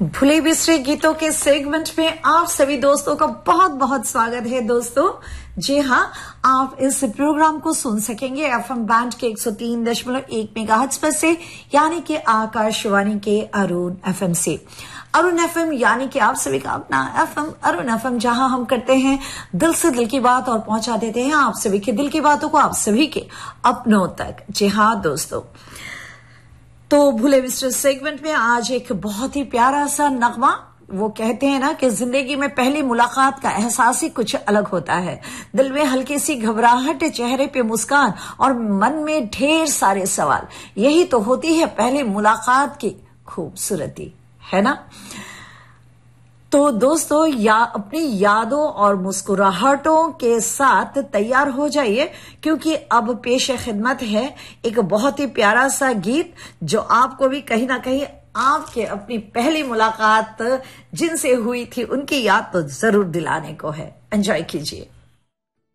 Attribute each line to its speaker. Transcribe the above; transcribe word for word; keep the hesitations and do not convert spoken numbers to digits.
Speaker 1: भूले बिसरे गीतों के सेगमेंट में आप सभी दोस्तों का बहुत बहुत स्वागत है। दोस्तों जी हाँ, आप इस प्रोग्राम को सुन सकेंगे एफएम बैंड के एक सौ तीन दशमलव एक मेगाहर्ट्ज पर से, यानी कि आकाशवाणी के अरुण एफएम से। अरुण एफएम यानी कि आप सभी का अपना एफएम अरुण एफएम, जहां हम करते हैं दिल से दिल की बात और पहुंचा देते हैं आप सभी के दिल की बातों को आप सभी के अपनों तक। जी हाँ दोस्तों, तो भूले बिसरे सेगमेंट में आज एक बहुत ही प्यारा सा नगमा। वो कहते हैं ना कि जिंदगी में पहली मुलाकात का एहसास ही कुछ अलग होता है। दिल में हल्की सी घबराहट, चेहरे पे मुस्कान और मन में ढेर सारे सवाल, यही तो होती है पहली मुलाकात की खूबसूरती, है ना। तो दोस्तों, या अपनी यादों और मुस्कुराहटों के साथ तैयार हो जाइए, क्योंकि अब पेश खिदमत है एक बहुत ही प्यारा सा गीत जो आपको भी कहीं ना कहीं आपके अपनी पहली मुलाकात जिनसे हुई थी उनकी याद तो जरूर दिलाने को है। एंजॉय कीजिए।